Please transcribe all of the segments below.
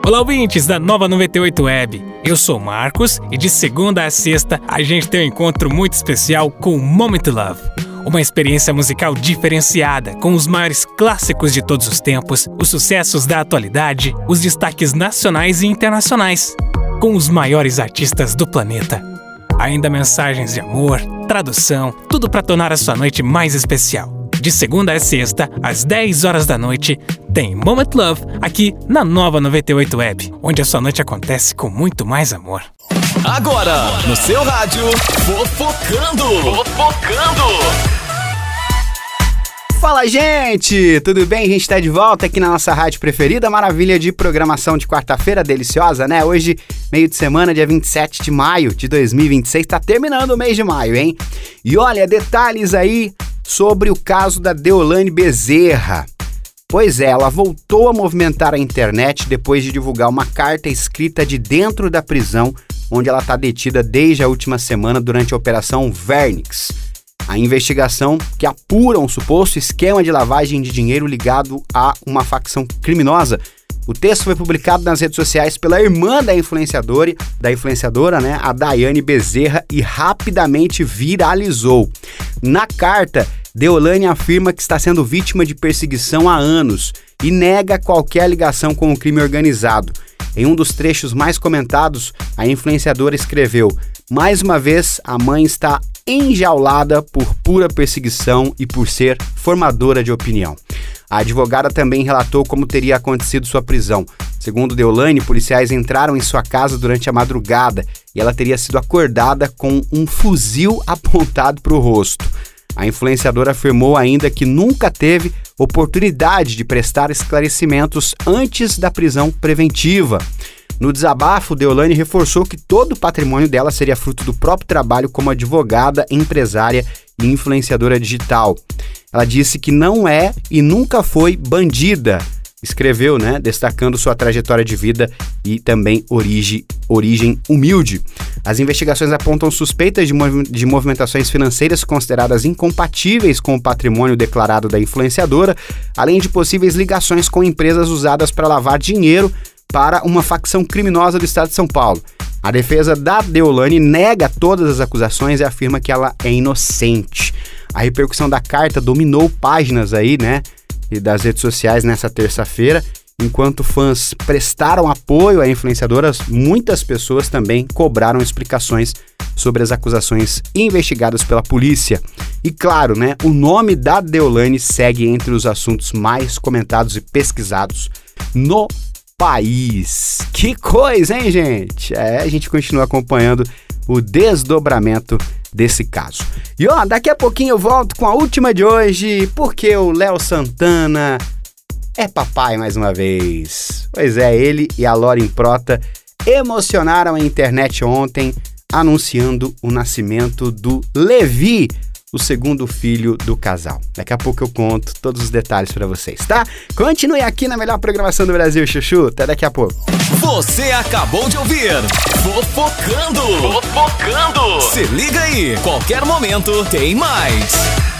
Olá, ouvintes da Nova 98 Web. Eu sou o Marcos e de segunda a sexta a gente tem um encontro muito especial com o Moment Love. Uma experiência musical diferenciada, com os maiores clássicos de todos os tempos, os sucessos da atualidade, os destaques nacionais e internacionais, com os maiores artistas do planeta. Ainda mensagens de amor, tradução, tudo para tornar a sua noite mais especial. De segunda a sexta, às 10 horas da noite, tem Moment Love aqui na Nova 98 Web, onde a sua noite acontece com muito mais amor. Agora, no seu rádio, Fofocando! Fala, gente! Tudo bem? A gente tá de volta aqui na nossa rádio preferida, maravilha de programação de quarta-feira, deliciosa, né? Hoje, meio de semana, dia 27 de maio de 2026, tá terminando o mês de maio, hein? E olha, detalhes aí sobre o caso da Deolane Bezerra. Pois é, ela voltou a movimentar a internet depois de divulgar uma carta escrita de dentro da prisão, onde ela está detida desde a última semana durante a Operação Vernix. A investigação que apura um suposto esquema de lavagem de dinheiro ligado a uma facção criminosa. O texto foi publicado nas redes sociais pela irmã da influenciadora, né, a Daiane Bezerra, e rapidamente viralizou. Na carta, Deolane afirma que está sendo vítima de perseguição há anos e nega qualquer ligação com o crime organizado. Em um dos trechos mais comentados, a influenciadora escreveu: "Mais uma vez, a mãe está enjaulada por pura perseguição e por ser formadora de opinião." A advogada também relatou como teria acontecido sua prisão. Segundo Deolane, policiais entraram em sua casa durante a madrugada e ela teria sido acordada com um fuzil apontado para o rosto. A influenciadora afirmou ainda que nunca teve oportunidade de prestar esclarecimentos antes da prisão preventiva. No desabafo, Deolane reforçou que todo o patrimônio dela seria fruto do próprio trabalho como advogada, empresária e influenciadora digital. Ela disse que não é e nunca foi bandida. Escreveu, né, destacando sua trajetória de vida e também origem humilde. As investigações apontam suspeitas de movimentações financeiras consideradas incompatíveis com o patrimônio declarado da influenciadora, além de possíveis ligações com empresas usadas para lavar dinheiro para uma facção criminosa do estado de São Paulo. A defesa da Deolane nega todas as acusações e afirma que ela é inocente. A repercussão da carta dominou páginas aí, né, e das redes sociais nessa terça-feira. Enquanto fãs prestaram apoio à influenciadora, muitas pessoas também cobraram explicações sobre as acusações investigadas pela polícia. E claro, né, o nome da Deolane segue entre os assuntos mais comentados e pesquisados no país. Que coisa, hein, gente? A gente continua acompanhando o desdobramento desse caso. E ó, daqui a pouquinho eu volto com a última de hoje, porque o Léo Santana é papai mais uma vez. Pois é, ele e a Loren Prota emocionaram a internet ontem, anunciando o nascimento do Levi, o segundo filho do casal. Daqui a pouco eu conto todos os detalhes pra vocês, tá? Continue aqui na melhor programação do Brasil, Chuchu. Até daqui a pouco. Você acabou de ouvir Fofocando! Se liga aí, qualquer momento tem mais.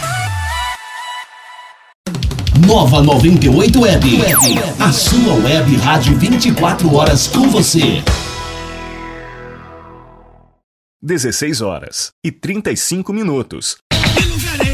Nova 98 Web. A sua web rádio 24 horas com você. 16 horas e 35 minutos.